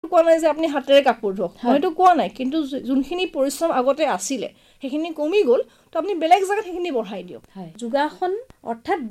কোৱা নাই যে আপুনি হাতেৰে কাপোৰ ধোক মইতো কোৱা নাই কিন্তু যোনখিনি পৰিশ্ৰম আগতে আছিলে সেইখিনি কমি গ'ল তো আপুনি বেলেগ জায়গাত সেইখিনি বঢ়াই দিয়ক যোগাসন অৰ্থাৎ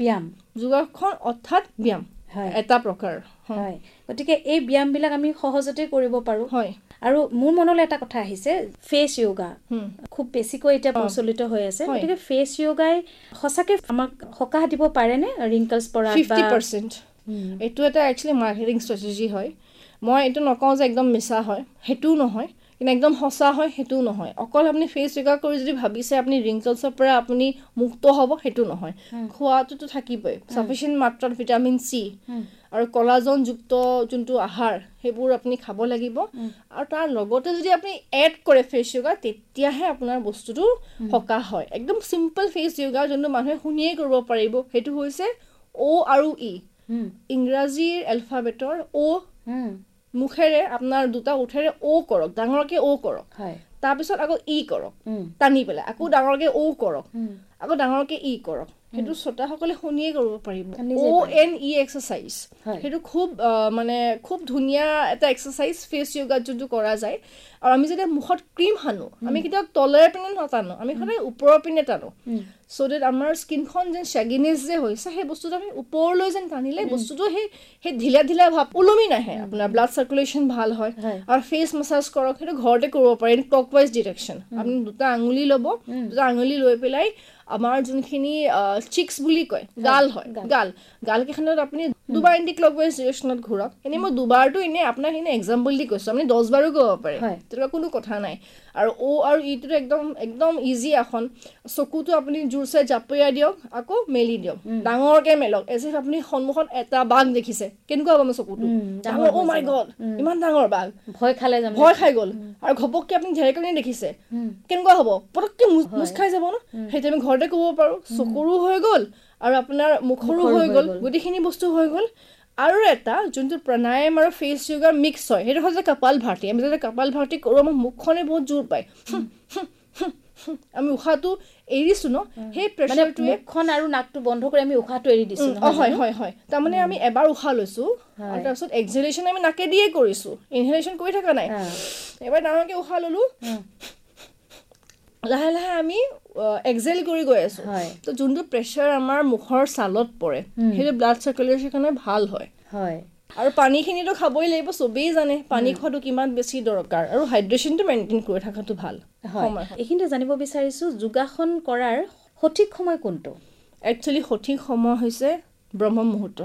ব্যায়াম এটা প্ৰকাৰ হয় গতিকে এই ব্যায়ামবিলাক আমি সহজতে কৰিব পাৰো হয় আৰু মোৰ মনলৈ এটা কথা আহিছে ফেচ য়োগা খুব বেছিকৈ এতিয়া প্ৰচলিত হৈ আছে গতিকে ফেচ য়োগাই সঁচাকে আমাক সকাহ দিব পাৰে নে ৰিংকলছ পৰা 50% এইটো এটা একচুয়ালি মাৰ্কেটিং ষ্ট্ৰেটেজি হয় মই এইটো নকওঁ যে একদম মিছা হয় হেতুও নহয় কিন্তু একদম সঁচা হয় হেতুও নহয় অকল আপুনি ফেচ য়োগা কৰি যদি ভাবিছে আপুনি ৰিংকলছৰ পৰা আপুনি মুক্ত হ'ব হেতু নহয় খোৱাটোতো থাকিবই সাফিচিয়েন্ট মাত্ৰাত ভিটামিন সি আৰু কলাজন যুক্ত যোনটো আহাৰ সেইবোৰ আপুনি খাব লাগিব আৰু তাৰ লগতে যদি আপুনি এড কৰে ফেচ য়োগা তেতিয়াহে আপোনাৰ বস্তুটো সকাহ হয় একদম সিম্পল ফেচ য়োগা যোনটো মানুহে শুনিয়ে কৰিব পাৰিব হেতু হৈছে O আৰু E ইংৰাজীৰ এলফাবেটৰ O মুখেৰে আপোনাৰ দুটা ওঠেৰে O কৰক ডাঙৰকে O কৰক তাৰ পিছত আকৌ E কৰক টানি পেলাই আকৌ ডাঙৰকে O কৰক আকৌ ডাঙৰকে E কৰক হেতু শ্ৰোতাসকলে শুনিয়ে কৰিব পাৰিব ONE এক্সাৰসাইজ হেতু খুব মানে খুব ধুনিয়া এটা এক্সাৰসাইজ ফেচ য়োগাত যোনটো কৰা যায় আৰু আমি যেতিয়া মুখত ক্ৰীম হানো আমি কিটা তলেৰ পিনে নটানো আমি সদায় ওপৰৰ পিনে টানো so that আমাৰ স্কিনখন যেন শ্যাগিনেছ যে হৈছে সেই বস্তুটো আমি ওপৰলৈ যেন টানিলে বস্তুটো সেই ঢিলা ঢিলা ভাব ওলমি নাহে আপোনাৰ ব্লাড সাৰ্কুলেশন ভাল হয় আৰু ফেচ মাসাজ কৰক হেতু ঘৰতে কৰিব পাৰে ক্লকৱাইজ ডিৰেকচন আপুনি দুটা আঙুলি ল'ব দুটা আঙুলি লৈ পেলাই আমাৰ যোনখিনি চিক্স বুলি কয় গাল হয় গাল কেখনত আপুনি দুবাৰ এন্টি ক্লকৱাইজ ডিৰেকচনত ঘুৰক এনে মই দুবাৰটো এনে আপোনাক এনে এক্সাম্পল দি কৈছো আপুনি 10 বাৰো কৰিব পাৰে তেৰা কোনো কথা নাই আৰু O আৰু E টো একদম ইজি আসন চকুটো আপুনি জোৰছে জাপয়া দিয়ক আকৌ মেলি দিয়ক ডাঙৰকে মেলক এজ ইফ আপুনি সন্মুখত এটা বাঘ দেখিছে কেনেকুৱা হ'ব চকুটো ডাঙৰ ও মাই গড ইমান ডাঙৰ বাঘ ভয় খাই গ'ল আৰু ঘপককে আপুনি ঢেৰেকনি দেখিছে কেনেকুৱা হ'ব পটককে মুছ খাই যাব ন হেতু আমি ঘৰতে কৰিব পাৰো চকুৰো হৈ গ'ল আৰু আপোনাৰ মুখৰো হৈ গ'ল গুটিখিনি বস্তু হৈ গ'ল আৰু এটা যোনটো প্ৰণায়াম আৰু ফেচ য়োগা মিক্স হয় হেতু হৈছে কপাল ভাতি আমি যেতিয়া কপাল ভাতি কৰো আমাৰ মুখখনে বহুত জোৰ পায় আমি উখাটো এৰিছো ন হে প্ৰেছাৰটো মুখখন আৰু নাকটো বন্ধ কৰি আমি উখাটো এৰি দিছো হয় তাৰ মানে আমি এবাৰ উখা লৈছো আৰু তাৰ পিছত এক্সহেলেশন আমি নাকে দিয়ে কৰিছো ইনহেলেশন কৰি থকা নাই এবাৰ ডাঙৰকে উখা ললো লাহে লাহে আমি এক্সেল কৰি গৈ আছো তো যোনটো প্ৰেছাৰ আমাৰ মুখৰ ছালত পৰে হেতু ব্লাড সাৰ্কুলেশনে ভাল হয় আৰু পানীখিনিটো খাবই লাগিব সবেই জানে পানী খোৱাটো কিমান বেছি দৰকাৰ আৰু হাইড্ৰেশনটো মেইনটেইন কৰি থাকাটো ভাল এইখিনিতে জানিব বিচাৰিছো যোগাসন কৰাৰ সঠিক সময় কোনটো একচুয়ালি সঠিক সময় হৈছে ব্ৰহ্ম মুহূৰ্ত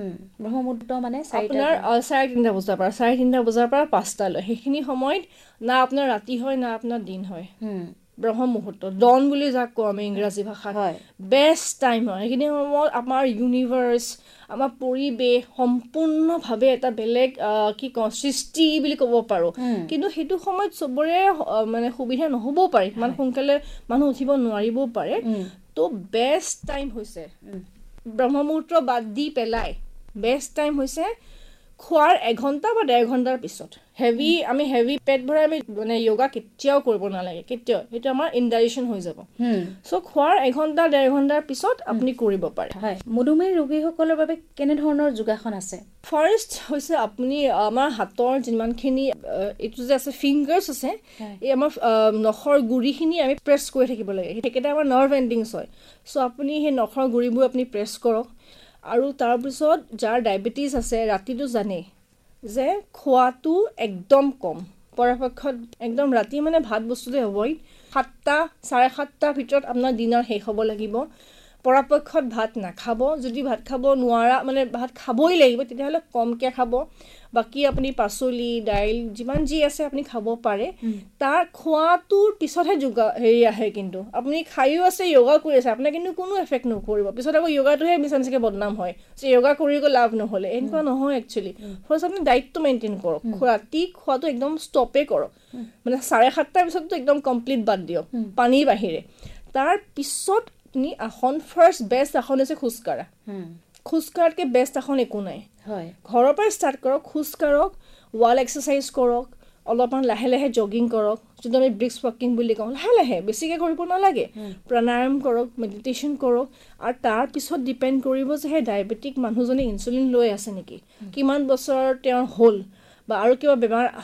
মানে আপোনাৰ 3:30 বজাৰ পৰা 5টা লৈ সেইখিনি সময়ত না আপোনাৰ ৰাতি হয় না আপোনাৰ দিন হয় ব্ৰহ্ম মুহূৰ্ত ডন বুলি যাক কওঁ আমি ইংৰাজী ভাষাত বেষ্ট টাইম হয় সেইখিনি সময়ত আমাৰ ইউনিভাৰ্স আমাৰ পৰিবেশ সম্পূৰ্ণভাৱে এটা বেলেগ কি কওঁ সৃষ্টি বুলি ক'ব পাৰো কিন্তু হেতু সময়ত সবৰে মানে সুবিধা নহবও পাৰে মান সোনকালে মানুহ উঠিব নোৱাৰিবও পাৰে তো বেষ্ট টাইম হৈছে ব্ৰহ্ম মুহূৰ্ত বাদ দি পেলাই বেষ্ট টাইম হৈছে খোৱাৰ 1 ঘণ্টা বা 1.5 ঘণ্টাৰ পিছত আমি হেভি পেট ভৰাই আমি মানে যোগা কেতিয়াও কৰিব নালাগে কেতিয়াও এটা আমাৰ ইনডাইজেশন হৈ যাব সো খোৱাৰ 1 ঘণ্টা 1.5 ঘণ্টাৰ পিছত আপুনি কৰিব পাৰে মধুমেহ ৰোগীসকলৰ বাবে কেনে ধৰণৰ যোগাসন আছে ফাৰ্স্ট হৈছে আপুনি আমাৰ হাতৰ যিমানখিনি এটো যে আছে ফিংগাৰস আছে এই আমাৰ নখৰ গুৰিখিনি আমি প্ৰেছ কৰি থাকিব লাগে হেকেটা আমাৰ নাৰ্ভ এন্ডিংছ হয় সো আপুনি হে নখৰ গুৰিবোৰ আপুনি প্ৰেছ কৰক আৰু তাৰ পিছত যাৰ ডায়াবেটিস আছে ৰাতিটো জানে যে খোৱাটো একদম কম পৰাপক্ষত একদম ৰাতি মানে ভাত বস্তুতে এভয়েড 7টা 7:30টা ভিতৰত আপোনাৰ ডিনাৰ শেষ হ'ব লাগিব পৰাপক্ষত ভাত নাখাব যদি ভাত খাব নোৱাৰা মানে ভাত খাবই লাগিব তেতিয়াহলে কমকে খাব বাকি আপুনি পাচলি দাইল যিমান যি আছে আপুনি খাব পাৰে তাৰ খোৱাটোৰ পিছতহে যোগা হেৰি আহে কিন্তু আপুনি খাইও আছে যোগা কৰি আছে আপোনাৰ কিন্তু কোনো এফেক্ট নকৰিব পিছত আকৌ যোগাটোহে মিছামিছিকে বদনাম হয় যে যোগা কৰিও লাভ নহলে এনেকুৱা নহয় একচুয়ালি ফাৰ্স্ট আপুনি ডায়েটটো মেইনটেইন কৰক ৰাতি খোৱাটো একদম ষ্টপে কৰক মানে 7:30টাৰ পিছতটো একদম কমপ্লিট বাদ দিয়ক পানীৰ বাহিৰে তাৰ পিছত আপুনি আসন ফাৰ্স্ট বেষ্ট আসন আছে খুজকাঢ়া খুজকাঢ়াতকে বেষ্ট আসন একো নাই ঘৰৰ পৰা ষ্টাৰ্ট কৰক খুজকাঢ়ক ওয়াল এক্সাৰসাইজ কৰক অলপমান লাহে লাহে জগিং কৰক যদি আমি ব্ৰিক্স ৱাকিং বুলি কওঁ লাহে লাহে বেছিকে কৰিব নালাগে প্ৰাণায়াম কৰক মেডিটেশ্যন কৰক আৰু তাৰ পিছত ডিপেন্ড কৰিব যে হে ডায়াবেটিক মানুহজনে ইনসুলিন লৈ আছে নেকি কিমান বছৰ তেওঁৰ হ'ল বা আৰু কিবা বেমাৰ